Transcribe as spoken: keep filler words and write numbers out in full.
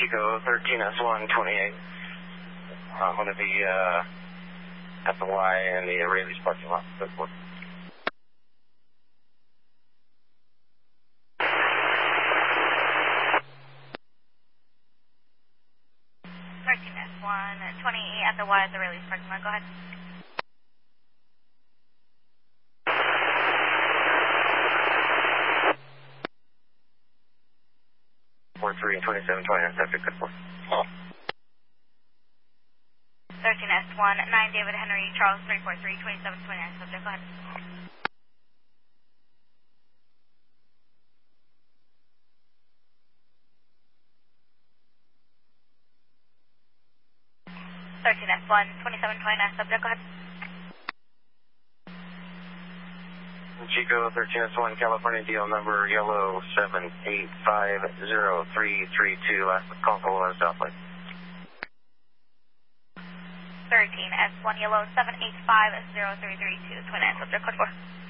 Chico thirteen S one twenty-eight. I'm going to be uh, at the Y in the Rayleigh's parking lot. Good work. thirteen S one twenty-eight at the Y at the Rayleigh's parking lot. Go ahead. four three and twenty-seven twenty-nine subject. Good work. Oh. thirteen S one nine David Henry Charles three four three twenty-seven twenty-nine subject. Go ahead. thirteen S one twenty-seven twenty-nine subject. Go ahead. Chico thirteen S one California deal number yellow seven eight five zero three three two last call Colorado South Lake. thirteen S one yellow seven eight five zero three three two twenty-nine subject. Code four.